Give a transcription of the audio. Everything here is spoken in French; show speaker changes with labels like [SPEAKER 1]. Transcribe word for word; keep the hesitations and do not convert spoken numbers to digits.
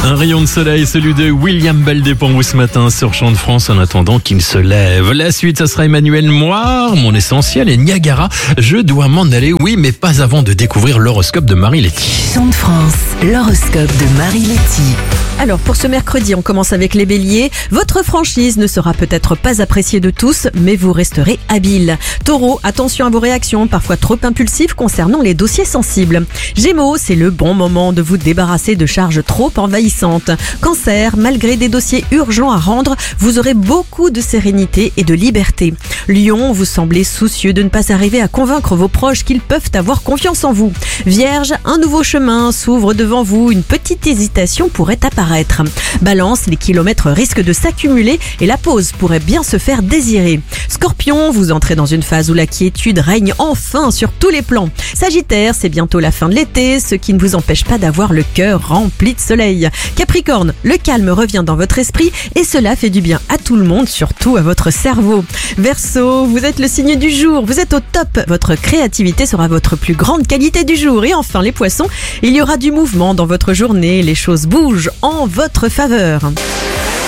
[SPEAKER 1] Un rayon de soleil, celui de William Baldé pour vous ce matin sur Chant de France en attendant qu'il se lève. La suite, ça sera Emmanuel Moire, Mon Essentiel et Niagara. Je dois m'en aller, oui, mais pas avant de découvrir l'horoscope de Marie Letty.
[SPEAKER 2] Chant de France, l'horoscope de Marie Letty.
[SPEAKER 3] Alors pour ce mercredi, on commence avec les béliers. Votre franchise ne sera peut-être pas appréciée de tous, mais vous resterez habile. Taureau, attention à vos réactions, parfois trop impulsives concernant les dossiers sensibles. Gémeaux, c'est le bon moment de vous débarrasser de charges trop envahissantes. Cancer, malgré des dossiers urgents à rendre, vous aurez beaucoup de sérénité et de liberté. Lion, vous semblez soucieux de ne pas arriver à convaincre vos proches qu'ils peuvent avoir confiance en vous. Vierge, un nouveau chemin s'ouvre devant vous, une petite hésitation pourrait apparaître. Balance, les kilomètres risquent de s'accumuler et la pause pourrait bien se faire désirer. Scorpion, vous entrez dans une phase où la quiétude règne enfin sur tous les plans. Sagittaire, c'est bientôt la fin de l'été, ce qui ne vous empêche pas d'avoir le cœur rempli de soleil. Capricorne, le calme revient dans votre esprit et cela fait du bien à tout le monde, surtout à votre cerveau. Verseau, vous êtes le signe du jour, vous êtes au top, votre créativité sera votre plus grande qualité du jour. Et enfin les poissons, il y aura du mouvement dans votre journée, les choses bougent en votre faveur.